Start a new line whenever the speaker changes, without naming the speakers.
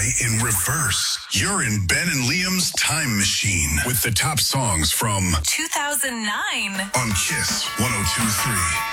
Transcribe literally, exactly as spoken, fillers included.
in reverse. You're in Ben and Liam's Time Machine with the top songs from
two thousand nine
on Kiss one oh two point three.